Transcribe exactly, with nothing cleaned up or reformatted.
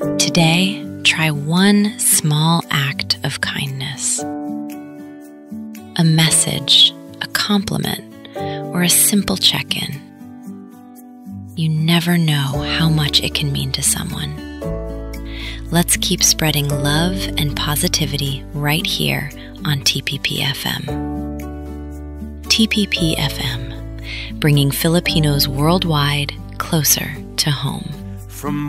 Today, try one small act of kindness. A message, a compliment, or a simple check-in. You never know how much it can mean to someone. Let's keep spreading love and positivity right here on T P P F M. T P P F M, bringing Filipinos worldwide closer to home. From